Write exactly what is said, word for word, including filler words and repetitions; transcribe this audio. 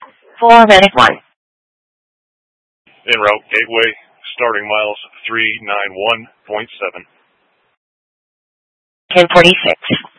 four minute one. En route gateway, starting miles three nine one point seven. ten forty-six.